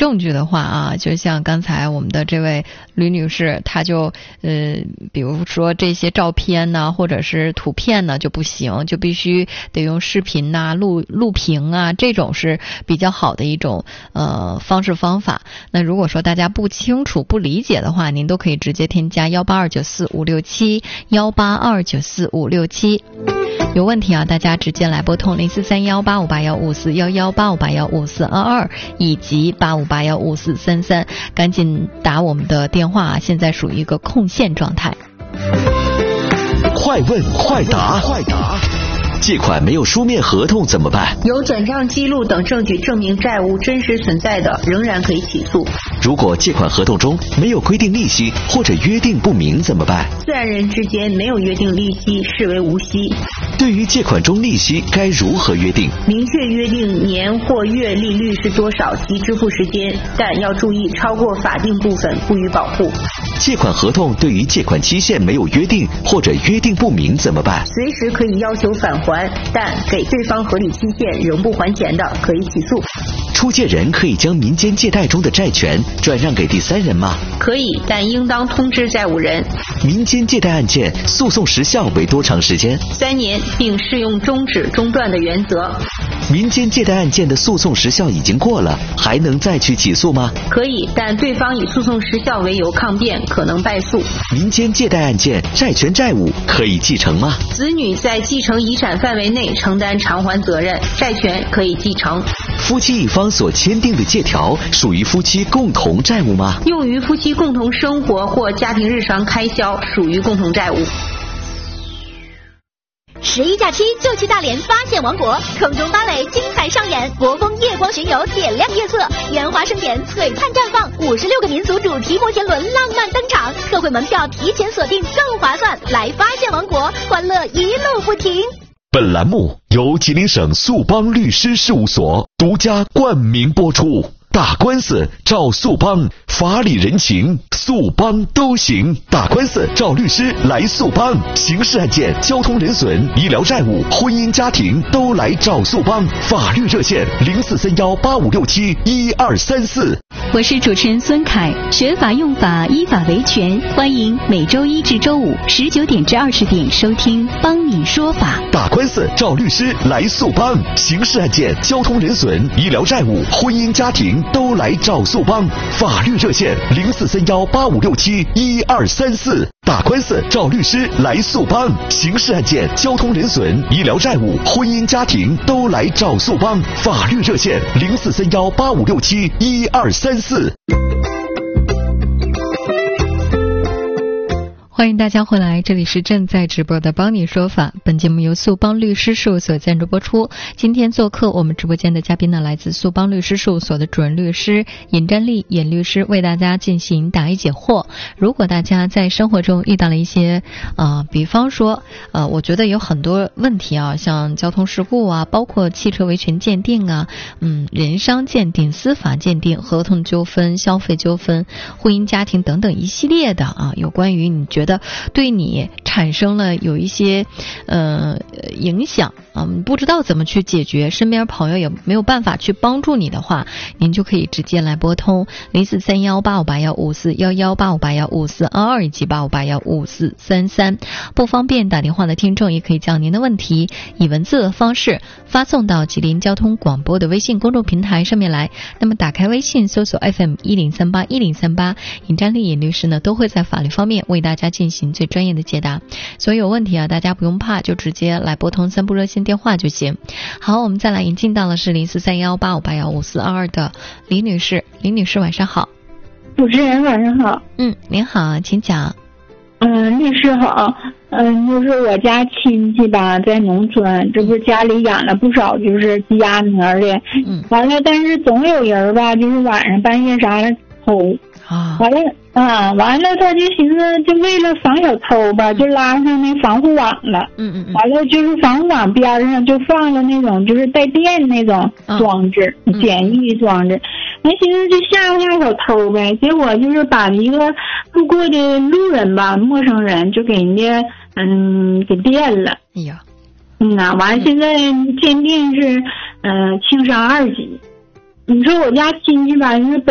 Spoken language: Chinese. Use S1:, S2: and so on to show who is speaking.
S1: 证据的话啊，就像刚才我们的这位吕女士，她就比如说这些照片呢，或者是图片呢就不行，就必须得用视频呐、录屏啊，这种是比较好的一种方法。那如果说大家不清楚、不理解的话，您都可以直接添加182945567，182945567。有问题啊，大家直接来拨通04318581541185815422以及85815433，赶紧打我们的电话啊，现在属于一个空线状态。
S2: 快问快答，借款没有书面合同怎么办？
S3: 有转账记录等证据证明债务真实存在的，仍然可以起诉。
S2: 如果借款合同中没有规定利息或者约定不明怎么办？
S3: 自然人之间没有约定利息，视为无息。
S2: 对于借款中利息该如何约定？
S3: 明确约定年或月利率是多少及支付时间，但要注意超过法定部分不予保护。
S2: 借款合同对于借款期限没有约定或者约定不明怎么办？
S3: 随时可以要求返还，但给对方合理期限仍不还钱的，可以起诉。
S2: 出借人可以将民间借贷中的债权转让给第三人吗？
S3: 可以，但应当通知债务人。
S2: 民间借贷案件诉讼时效为多长时间
S3: ？3年，并适用终止中断的原则。
S2: 民间借贷案件的诉讼时效已经过了，还能再去起诉吗？
S3: 可以，但对方以诉讼时效为由抗辩，可能败诉。
S2: 民间借贷案件债权债务可以继承吗？
S3: 子女在继承遗产范围内承担偿还责任，债权可以继承。
S2: 夫妻一方所签订的借条属于夫妻共同债务吗？
S3: 用于夫妻共同生活或家庭日常开销，属于共同债务。
S4: 11假期就去大连发现王国，空中芭蕾精彩上演，国风夜光巡游点亮夜色，烟花盛典璀璨绽放，56个民族主题摩天轮浪漫登场，特惠门票提前锁定更划算，来发现王国，欢乐一路不停。
S2: 本栏目由吉林省速邦律师事务所独家冠名播出。打官司找速邦，法理人情速邦都行。打官司找律师来速邦，刑事案件、交通人损、医疗债务、婚姻家庭都来找速邦。法律热线043185671234。
S5: 我是主持人孙凯，学法用法，依法维权，欢迎每周一至周五19点至20点收听帮你说法。
S2: 打官司找律师来速邦，刑事案件、交通人损、医疗债务、婚姻家庭都来找速邦。法律热线043185671234。打官司找律师来速邦，刑事案件、交通人损、医疗债务、婚姻家庭都来找速邦。法律热线043185671234。
S1: 欢迎大家回来，这里是正在直播的帮你说法，本节目由速邦律师事务所赞助播出。今天做客我们直播间的嘉宾呢，来自速邦律师事务所的主任律师尹占丽尹律师，为大家进行答疑解惑。如果大家在生活中遇到了一些比方说我觉得有很多问题啊，像交通事故啊，包括汽车维权鉴定啊，人伤鉴定、司法鉴定、合同纠纷、消费纠纷、婚姻家庭等等一系列的有关于你觉得对你产生了有一些影响不知道怎么去解决，身边朋友也没有办法去帮助你的话，您就可以直接来拨通04318581541185815422以及85815433。不方便打电话的听众也可以将您的问题以文字的方式发送到吉林交通广播的微信公众平台上面来。那么打开微信搜索 FM10381038，尹占丽尹律师呢都会在法律方面为大家进行最专业的解答。所以有问题大家不用怕，就直接来拨通3部热线电话就行。好，我们再来引进到的是043185815422的李女士。李女士晚上好。
S6: 主持人晚上好。
S1: 您好，请讲。
S6: 律师好。就是我家亲戚吧，在农村，这不是家里养了不少就是鸡鸭鹅的，完了，但是总有人吧，就是晚上半夜啥的偷，完了他就寻思，就为了防小偷吧，就拉上那防护网了，完了就是防护网边上就放了那种就是带电那种装置，简易装置。那寻思就吓唬小偷呗，结果就是把一个路过的路人吧，陌生人就给人家给电了。
S1: 哎呀，
S6: 完了现在鉴定是轻伤2级。你说我家亲戚吧，因为